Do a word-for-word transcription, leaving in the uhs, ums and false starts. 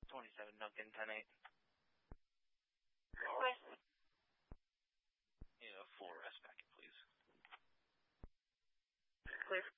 twenty-seven Duncan, ten eight. Clear. Need a full rest packet, please. Clear.